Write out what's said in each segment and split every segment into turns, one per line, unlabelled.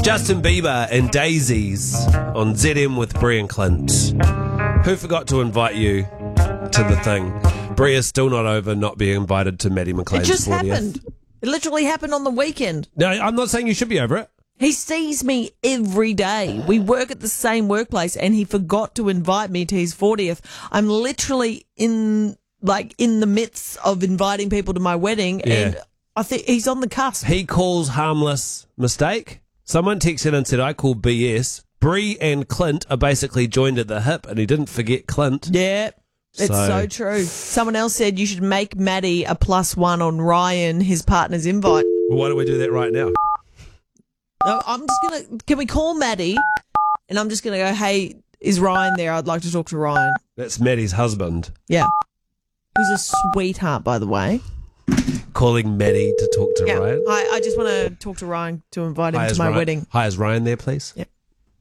Justin Bieber and Daisies on ZM with Brie and Clint. Who forgot to invite you to the thing? Brie is still not over not being invited to Maddie McLean's 40th.
It just happened. It literally happened on the weekend.
No, I'm not saying you should be over it.
He sees me every day. We work at the same workplace, and he forgot to invite me to his 40th. I'm literally in the midst of inviting people to my wedding, and I think he's on the cusp.
He calls harmless mistake. Someone texted and said, I call BS. Brie and Clint are basically joined at the hip, and he didn't forget Clint.
Yeah. It's so true. Someone else said you should make Maddie a +1 on Ryan, his partner's invite.
Well, why don't we do that right now?
No, I'm just going to... Can we call Maddie? And I'm just going to go, hey, is Ryan there? I'd like to talk to Ryan.
That's Maddie's husband.
Yeah. He's a sweetheart, by the way.
Calling Maddie to talk to Ryan.
I just want to talk to Ryan to invite him to my wedding.
Hi, is Ryan there, please?
Yep.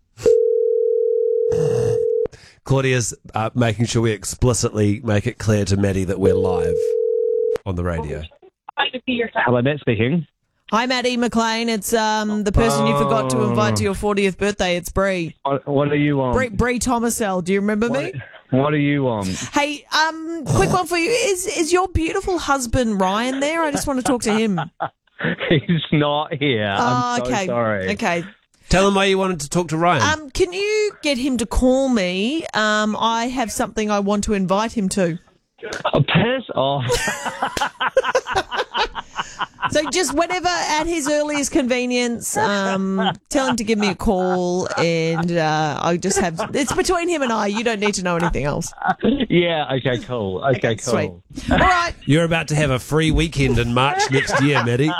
Claudia's making sure we explicitly make it clear to Maddie that we're live on the radio.
Hello, Matt speaking.
Hi, Maddie McLean. It's the person you forgot to invite to your 40th birthday. It's Brie.
What are you on?
Brie Thomasell. Do you remember me?
What are you on?
Hey, quick one for you. Is your beautiful husband Ryan there? I just want to talk to him.
He's not here. I'm so
okay.
sorry.
Okay.
Tell him why you wanted to talk to Ryan.
Can you get him to call me? I have something I want to invite him to.
Piss off.
So just whenever at his earliest convenience, tell him to give me a call, and I'll just have... It's between him and I. You don't need to know anything else.
Yeah, okay, cool. Okay, cool.
Sweet. All right.
You're about to have a free weekend in March next year, Maddie.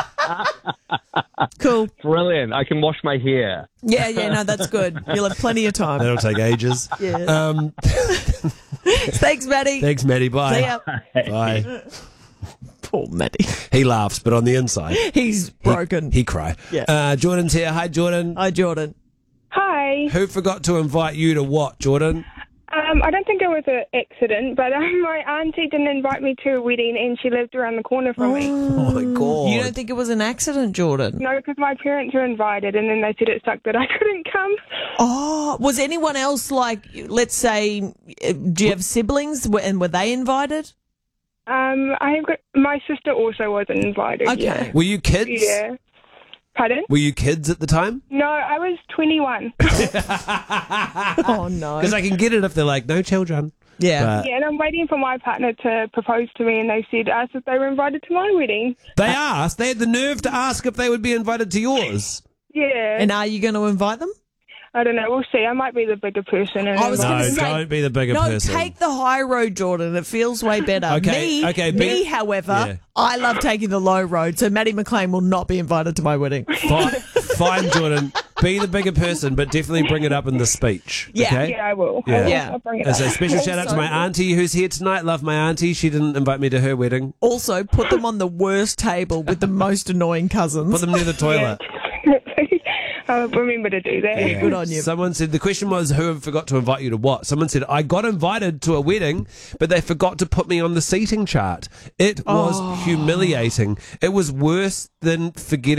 Cool.
Brilliant. I can wash my hair.
Yeah, no, that's good. You'll have plenty of time.
That'll take ages.
Yeah. Thanks, Maddie.
Thanks, Maddie. Bye.
See ya.
Bye.
Poor Maddie.
He laughs, but on the inside,
He's broken.
he cry.
Yeah.
Jordan's here. Hi, Jordan.
Hi, Jordan.
Hi.
Who forgot to invite you to what, Jordan?
I don't think it was an accident, but my auntie didn't invite me to a wedding, and she lived around the corner from me.
Oh, my God.
You don't think it was an accident, Jordan?
No, because my parents were invited, and then they said it sucked that I couldn't come.
Oh, was anyone else, like, let's say, do you have siblings, and were they invited?
My sister also wasn't invited.
Okay.
Yeah.
Were you kids?
Yeah. Pardon?
Were you kids at the time?
No, I was 21.
Oh, no.
Because I can get it if they're like, no children.
Yeah.
But
Yeah, and I'm waiting for my partner to propose to me, and they said asked if they were invited to my wedding.
they asked. They had the nerve to ask if they would be invited to yours.
Yeah.
And are you going to invite them?
I don't know. We'll see. I might be the bigger person. And
I was
No,
gonna say-
don't be the bigger
No,
person.
take the high road, Jordan. It feels way better.
Okay,
Me, however, I love taking the low road, so Maddie McLean will not be invited to my wedding.
Fine, Jordan. Be the bigger person, but definitely bring it up in the speech.
Yeah.
Okay?
Yeah, I will.
Yeah.
I'll bring it
As
up.
a special shout out to my auntie who's here tonight. Love my auntie. She didn't invite me to her wedding.
Also, put them on the worst table with the most annoying cousins.
Put them near the toilet.
I'll remember to do that.
Good on you.
Someone said, the question was, who forgot to invite you to what? Someone said, I got invited to a wedding, but they forgot to put me on the seating chart. It was humiliating. It was worse than forgetting